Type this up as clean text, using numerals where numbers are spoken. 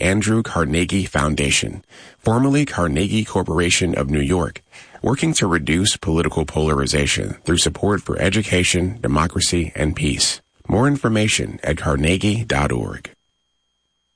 the Andrew Carnegie Foundation, formerly Carnegie Corporation of New York, working to reduce political polarization through support for education, democracy, and peace. More information at carnegie.org.